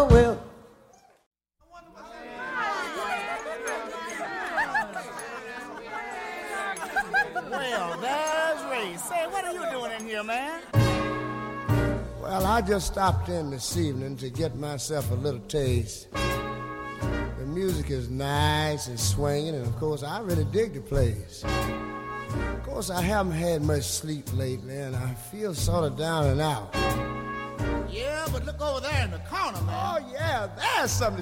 Well, Well, there's Ray. Say, what are you doing in here, man? well, I just stopped in this evening to get myself a little taste. The music is nice and swinging, and of course, I really dig the place. Of course, I haven't had much sleep lately, and I feel sort of down and out. Yeah, but look over there in the corner, man. Oh, yeah, there's something